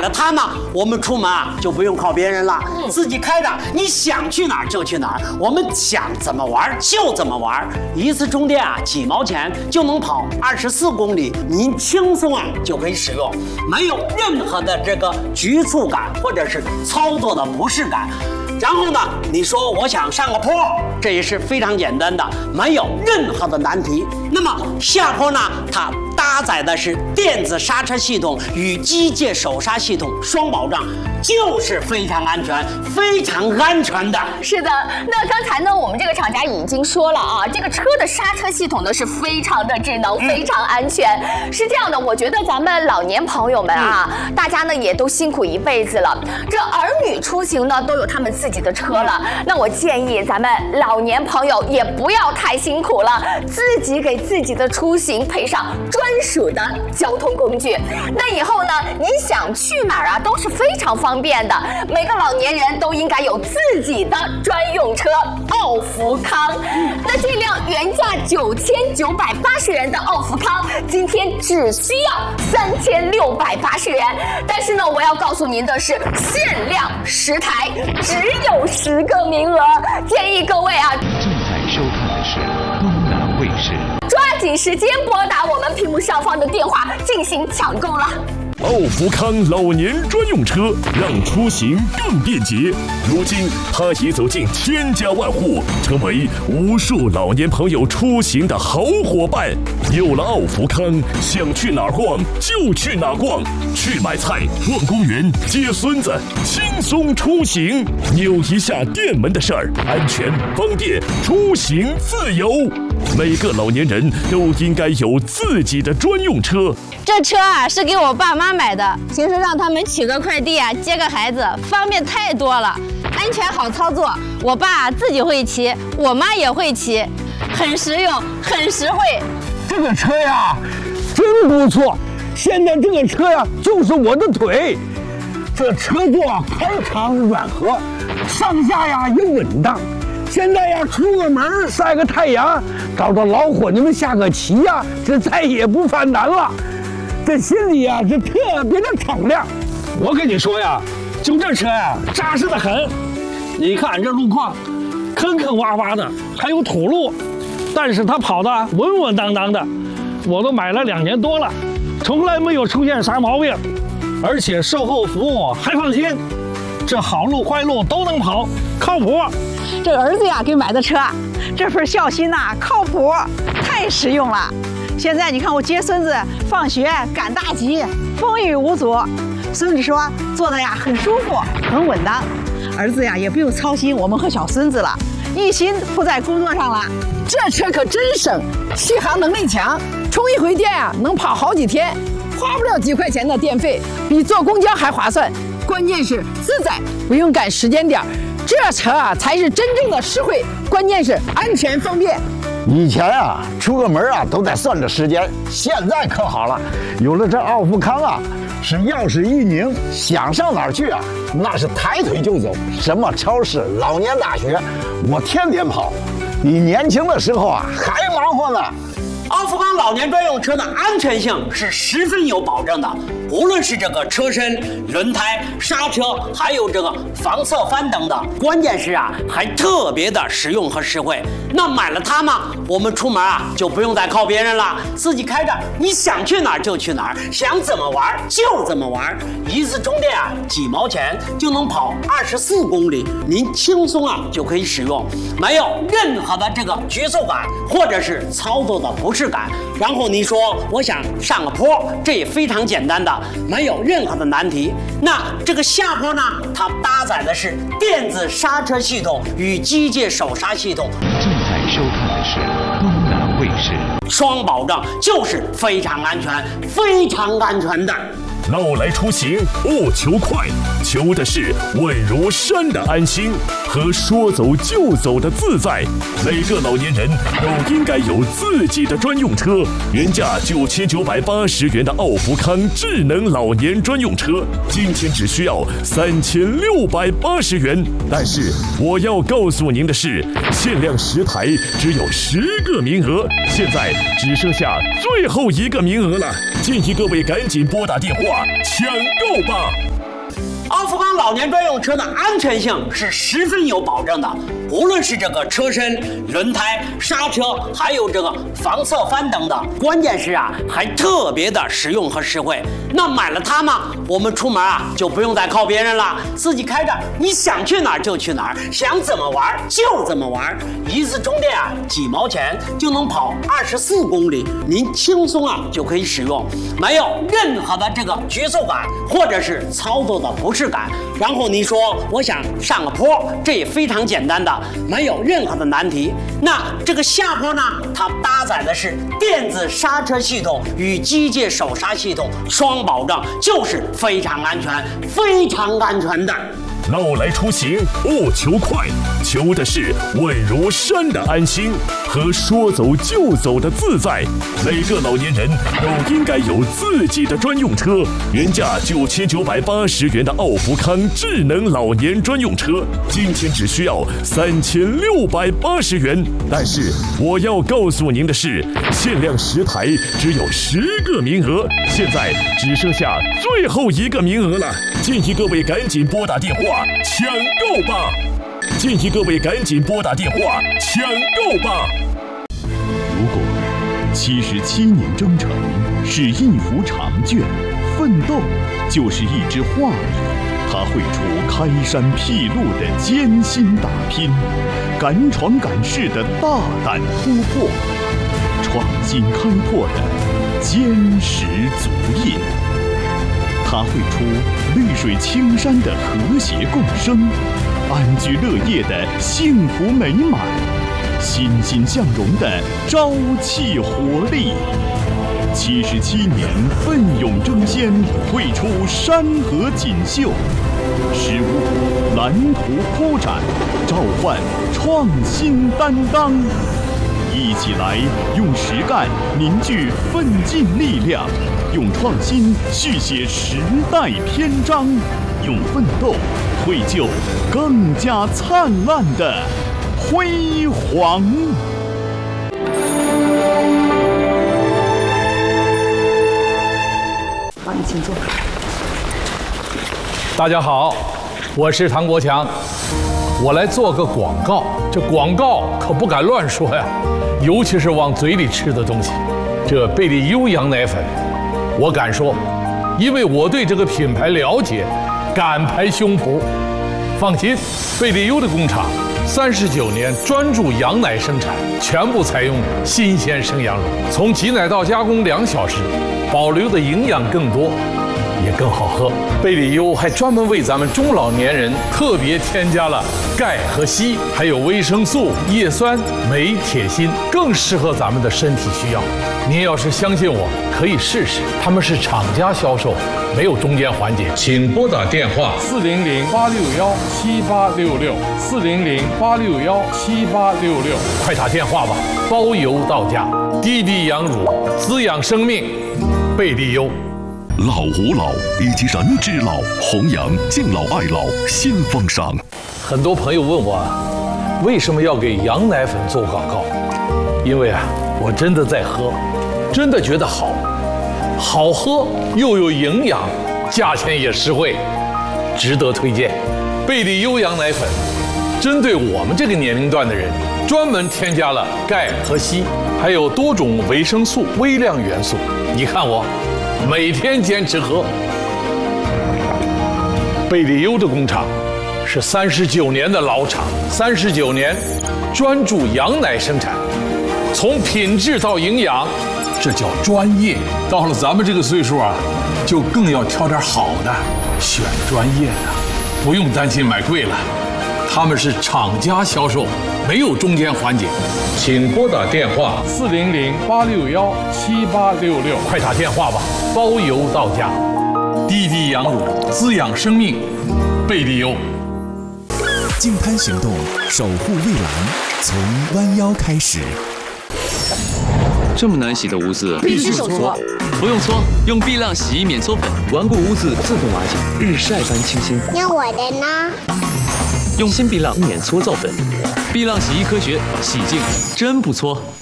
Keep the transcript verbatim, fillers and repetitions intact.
了它呢，我们出门啊就不用靠别人了， 嗯、 自己开着，你想去哪儿就去哪儿，我们想怎么玩就怎么玩。一次充电啊几毛钱就能跑二十四公里，您轻松啊就可以使用，没有任何的这个局促感或者是操作的不适感。然后呢，你说我想上个坡，这也是非常简单的，没有任何的难题。那么下坡呢，它搭载的是电子刹车系统与机械手刹系统双保障，就是非常安全、非常安全的。 是的，那刚才呢，我们这个厂家已经说了啊，这个车的刹车系统呢是非常的智能、非常安全。嗯、是这样的，我觉得咱们老年朋友们啊，嗯、大家呢也都辛苦一辈子了，这儿女出行呢都有他们自己的车了，那我建议咱们老年朋友也不要太辛苦了，自己给自己的出行配上专属的交通工具。那以后呢，你想去哪儿啊，都是非常方便的。每个老年人都应该有自己的专用车奥福康。那这辆原价九千九百八十元的奥福康，今天只需要三千六百八十元。但是呢，我要告诉您的是，限量十台，只有十个名额，建议各位啊， 正在收看的是东南卫视， 抓紧时间拨打我们屏幕上方的电话进行抢购了。 奥福康老年专用车让出行更便捷，如今它已走进千家万户，成为无数老年朋友出行的好伙伴。有了奥福康，想去哪儿逛就去哪儿逛，去买菜、逛公园、接孙子，轻松出行。扭一下电门的事儿，安全方便，出行自由。每个老年人都应该有自己的专用车。 这车啊是给我爸妈买的，平时让他们取个快递啊，接个孩子，方便太多了，安全好操作。我爸自己会骑，我妈也会骑，很实用，很实惠。 这个车呀，真不错。现在这个车呀，就是我的腿。这车座宽敞软和，上下呀也稳当。现在呀，出个门晒个太阳，找着老伙计们下个棋呀，这再也不犯难了。这心里呀，这特别的敞亮。我跟你说呀，就这车呀，扎实的很。你看这路况，坑坑洼洼的，还有土路，但是它跑的稳稳当当的。我都买了两年多了，从来没有出现啥毛病，而且售后服务还放心。这好路坏路都能跑，靠谱。 这儿子呀给买的车，这份孝心呐、啊，靠谱，太实用了。现在你看我接孙子放学赶大集，风雨无阻。孙子说坐的呀很舒服，很稳当。儿子呀也不用操心我们和小孙子了，一心扑在工作上了。 这车可真省，续航能力强，充一回电啊能跑好几天，花不了几块钱的电费，比坐公交还划算。关键是自在，不用赶时间点。这车啊才是真正的实惠，关键是安全方便。 以前啊出个门啊都得算着时间，现在可好了，有了这奥福康啊，是钥匙一拧，想上哪儿去啊，那是抬腿就走。什么超市、老年大学，我天天跑，比年轻的时候啊还忙活呢。 奥福康老年专用车的安全性是十分有保证的，无论是这个车身、轮胎、刹车，还有这个防侧翻等等，关键是啊，还特别的实用和实惠。那买了它呢，我们出门啊就不用再靠别人了，自己开着，你想去哪儿就去哪儿，想怎么玩就怎么玩。一次充电啊几毛钱就能跑二十四公里，您轻松啊就可以使用，没有任何的这个局促感或者是操作的不适感。然后你说我想上个坡，这也非常简单的，没有任何的难题。那这个下坡呢，它搭载的是电子刹车系统与机械手刹系统。 正在收看的是东南卫视， 双保障，就是非常安全、非常安全的。 闹来出行不求快，求的是稳如山的安心和说走就走的自在。每个老年人都应该有自己的专用车。原价九千九百八十元的奥福康智能老年专用车，今天只需要三千六百八十元。但是我要告诉您的是，限量十台，只有十个名额，现在只剩下最后一个名额了，建议各位赶紧拨打电话抢购吧。 方老年专用车的安全性是十分有保证的，无论是这个车身、轮胎、刹车，还有这个防侧翻等等，关键是啊，还特别的实用和实惠。那买了它呢，我们出门啊就不用再靠别人了，自己开着，你想去哪儿就去哪儿，想怎么玩就怎么玩。一次充电啊，几毛钱就能跑二十四公里，您轻松啊就可以使用，没有任何的这个局促感或者是操作的不适感。然后你说我想上个坡，这也非常简单的，没有任何的难题。那这个下坡呢，它搭载的是电子刹车系统与机械手刹系统双保证，就是非常安全、非常安全的。 老来出行不求快，求的是稳如山的安心和说走就走的自在。每个老年人都应该有自己的专用车，原价九千九百八十元的奥福康智能老年专用车，今天只需要三千六百八十元。但是我要告诉您的是，限量十台，只有十个名额，现在只剩下最后一个名额了，建议各位赶紧拨打电话抢购吧！建议各位赶紧拨打电话抢购吧！ 如果七十七年征程是一幅长卷，奋斗就是一支画笔，它绘出开山辟路的艰辛打拼，敢闯敢试的大胆突破，创新开拓的坚实足印。它绘出绿水青山的和谐共生，安居乐业的幸福美满，欣欣向荣的朝气活力。七十七年奋勇争先，绘出山河锦绣，十五蓝图铺展，召唤创新担当。一起来用实干凝聚奋进力量，用创新续写时代篇章，用奋斗绘就更加灿烂的辉煌。 好，你请坐。 大家好，我是唐国强，我来做个广告。这广告可不敢乱说呀，尤其是往嘴里吃的东西。这贝利优羊奶粉，我敢说，因为我对这个品牌了解，敢拍胸脯。放心，贝利优的工厂三十九年专注羊奶生产，全部采用新鲜生羊乳，从挤奶到加工两小时，保留的营养更多，也更好喝。贝利优还专门为咱们中老年人特别添加了钙和硒，还有维生素、叶酸、镁、铁、锌，更适合咱们的身体需要。您要是相信我，可以试试。他们是厂家销售，没有中间环节。请拨打电话四零零八六幺七八六六四零零八六幺七八六六，快打电话吧，包邮到家。滴滴羊乳，滋养生命，贝利优。 老吾老以及人之老，弘扬敬老爱老新风尚。 很多朋友问我，为什么要给羊奶粉做广告？因为啊，我真的在喝，真的觉得好，好喝又有营养，价钱也实惠，值得推荐。贝利优羊奶粉，针对我们这个年龄段的人，专门添加了钙和硒，还有多种维生素、微量元素。你看我。每天坚持喝。贝利优的工厂是三十九年的老厂，三十九年专注羊奶生产，从品质到营养，这叫专业。到了咱们这个岁数啊，就更要挑点好的，选专业的，不用担心买贵了。他们是厂家销售，没有中间环节。请拨打电话四零零八六幺七八六六，快打电话吧，包邮到家。滴滴羊乳，滋养生命，贝利优。 净滩行动，守护蔚蓝，从弯腰开始。 这么难洗的污渍， 必须手搓。 不用搓，用碧亮洗衣免搓粉，顽固污渍自动瓦解，日晒般清新。 那我的呢？ 用新碧亮免搓皂粉，碧亮洗衣科学，洗净真不搓。